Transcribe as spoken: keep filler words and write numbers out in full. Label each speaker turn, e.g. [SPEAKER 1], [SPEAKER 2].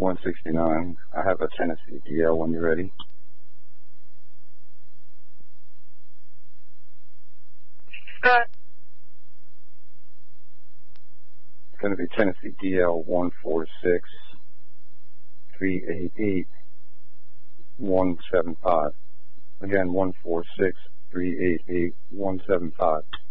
[SPEAKER 1] one sixty-nine. I have a Tennessee D L when you're ready.
[SPEAKER 2] Good.
[SPEAKER 1] It's going to be Tennessee D L one four six three eight eight one seven five. Again, one four six three eight eight one seven five.